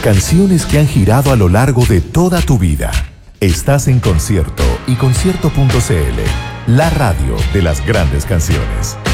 Canciones que han girado a lo largo de toda tu vida. Estás en Concierto y Concierto.cl, la radio de las grandes canciones.